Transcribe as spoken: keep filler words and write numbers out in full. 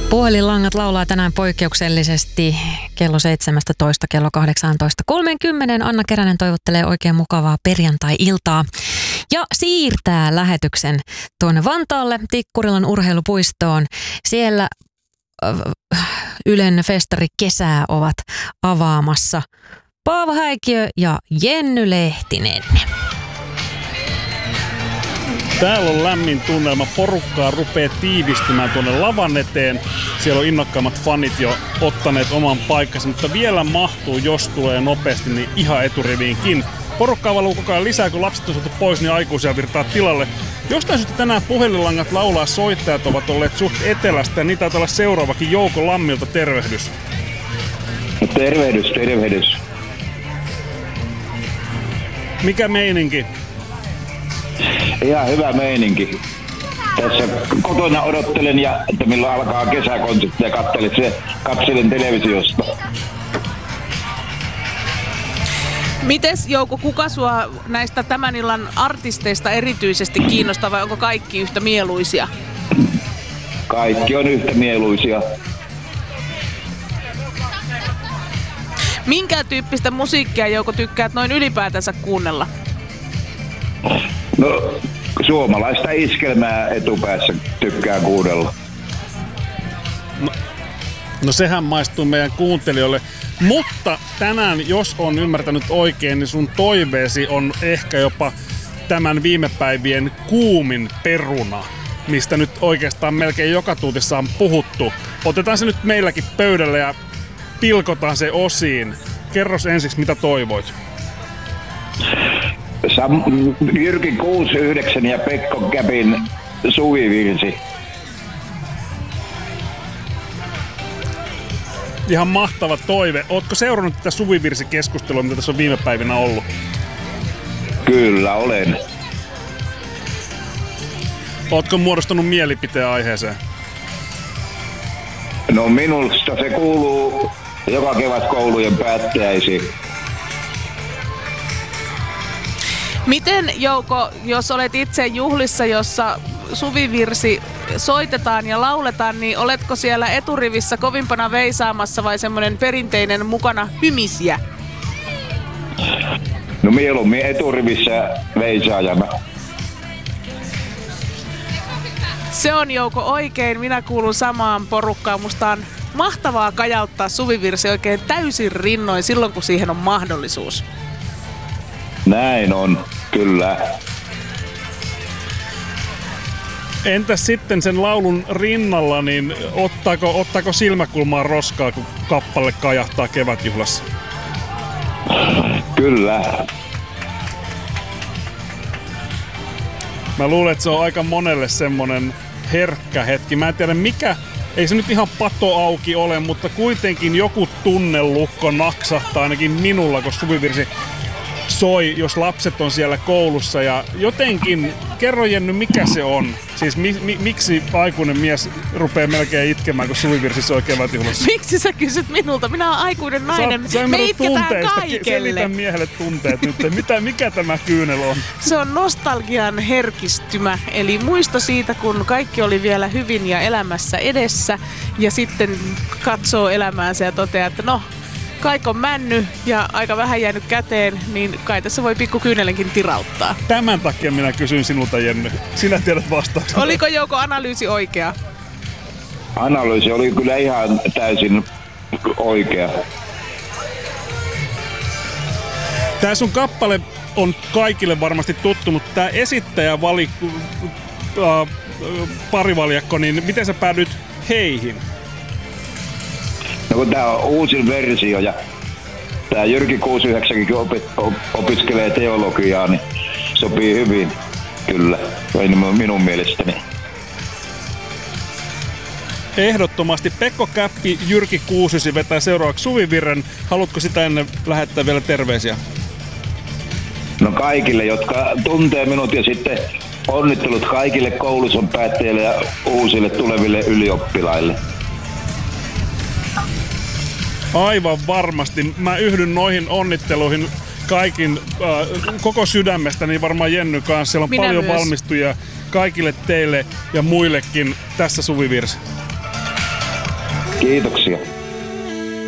Puhelinlangat laulaa tänään poikkeuksellisesti kello seitsemästätoista kello kahdeksantoista kolmekymmentä. Anna Keränen toivottelee oikein mukavaa perjantai-iltaa ja siirtää lähetyksen tuonne Vantaalle Tikkurilan urheilupuistoon. Siellä äh, Ylen festari kesää ovat avaamassa Paavo Häikiö ja Jenny Lehtinen. Täällä on lämmin tunnelma. Porukkaa rupeaa tiivistymään tuonne lavan eteen. Siellä on innokkaimmat fanit jo ottaneet oman paikkansa, mutta vielä mahtuu, jos tulee nopeasti, niin ihan eturiviinkin. Porukkaa valuu koko ajan lisää, kun lapset on saatu pois, niin aikuisia virtaa tilalle. Jostain syystä tänään puhelinlangat laulaa, soittajat ovat olleet suht etelästä ja niitä taitaa olla seuraavakin. Jouko Lammilta, tervehdys. Tervehdys, tervehdys. Mikä meininki? Ihan hyvä meininki. Tässä kotona odottelen, ja, että milloin alkaa kesäkonsertti ja katselen, se, katselen televisiosta. Mites Jouko, kuka sua näistä tämän illan artisteista erityisesti kiinnostaa vai onko kaikki yhtä mieluisia? Kaikki on yhtä mieluisia. Minkä tyyppistä musiikkia, Jouko, tykkäät noin ylipäätänsä kuunnella? No, suomalaista iskelmää etupäässä tykkää kuunnella. No, no sehän maistuu meidän kuuntelijoille. Mutta tänään, jos on ymmärtänyt oikein, niin sun toiveesi on ehkä jopa tämän viime päivien kuumin peruna, mistä nyt oikeastaan melkein joka tuutissa on puhuttu. Otetaan se nyt meilläkin pöydälle ja pilkotaan se osiin. Kerros ensiksi, mitä toivoit. Sam, Jyrki kuusikymmentäyhdeksän ja Pekko Käpin Suvivirsi. Ihan mahtava toive. Ootko seurannut tätä Suvivirsi-keskustelua, mitä tässä on viime päivinä ollut? Kyllä, olen. Ootko muodostanut mielipiteen aiheeseen? No minusta se kuuluu joka kevät koulujen päättäjäisiin. Miten, Jouko, jos olet itse juhlissa, jossa Suvivirsi soitetaan ja lauletaan, niin oletko siellä eturivissä kovimpana veisaamassa vai semmoinen perinteinen mukana hymisiä? No mieluummin eturivissä veisaajana. Se on, Jouko, oikein. Minä kuulun samaan porukkaan. Musta on mahtavaa kajauttaa Suvivirsi oikein täysin rinnoin silloin, kun siihen on mahdollisuus. Näin on, kyllä. Entäs sitten sen laulun rinnalla, niin ottaako, ottaako silmäkulmaa roskaa, kun kappale kajahtaa kevätjuhlassa? Kyllä. Mä luulen, että se on aika monelle semmonen herkkä hetki. Mä en tiedä mikä, ei se nyt ihan pato auki ole, mutta kuitenkin joku tunnelukko naksahtaa ainakin minulla, kun Suvivirsi soi, jos lapset on siellä koulussa. Ja jotenkin, kerro Jenny, mikä se on? Siis mi, mi, miksi aikuinen mies rupeaa melkein itkemään, kun Suvivirsi soi kevätjuhlassa? Miksi sä kysyt minulta? Minä olen aikuinen nainen. Sä, sä Me itketään tunteista. kaikelle. Selitä miehelle tunteet nyt. Mitä, mikä tämä kyynel on? Se on nostalgian herkistymä, eli muisto siitä, kun kaikki oli vielä hyvin ja elämässä edessä, ja sitten katsoo elämäänsä ja toteaa, että no, kaik on männy ja aika vähän jäänyt käteen, niin kai tässä voi pikku kyynelenkin tirauttaa. Tämän takia minä kysyn sinulta, Jenny. Sinä tiedät vastauksen. Oliko Jouko analyysi oikea? Analyysi oli kyllä ihan täysin oikea. Tää sun kappale on kaikille varmasti tuttu, mutta tää esittäjä vali, äh, parivaljakko, niin miten sä päädyit heihin? No kun tää on uusin versio ja tää Jyrki kuusikymmentäyhdeksän opi, opiskelee teologiaa, niin sopii hyvin kyllä, minun mielestäni. Ehdottomasti. Pekko Käppi, Jyrki Kuusysi vetää seuraavaksi Suvivirren. Haluatko sitä ennen lähettää vielä terveisiä? No kaikille, jotka tuntee minut, ja sitten onnittelut kaikille kouluson päättäjille ja uusille tuleville ylioppilaille. Aivan varmasti. Mä yhdyn noihin onnitteluihin kaikin, äh, koko sydämestä, niin varmaan Jenny kanssa. Siellä on Minä paljon myös. valmistujia kaikille teille ja muillekin tässä Suvivirsi. Kiitoksia.